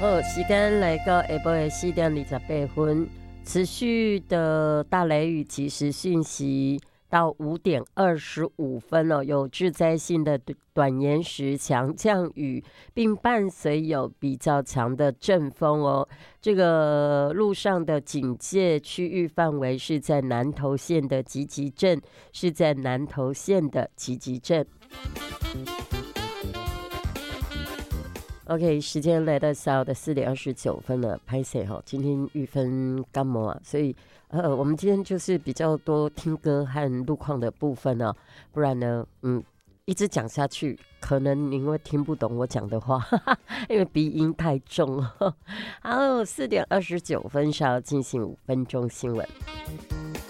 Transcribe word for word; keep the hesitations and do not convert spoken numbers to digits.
好，时间来到下晡的四点二十八分，持续的大雷雨即时讯息到五点二十五分哦，有致灾性的短延时强降雨，并伴随有比较强的阵风哦。这个路上的警戒区域范围是在南投县的集集镇，是在南投县的集集镇。OK， 时间来到下午的四点二十九分了，拍摄哈，今天玉芬感冒啊，所以呃，我们今天就是比较多听歌和路况的部分呢、啊，不然呢，嗯，一直讲下去，可能您会听不懂我讲的话，哈哈，因为鼻音太重。好，四点二十九分是要进行五分钟新闻。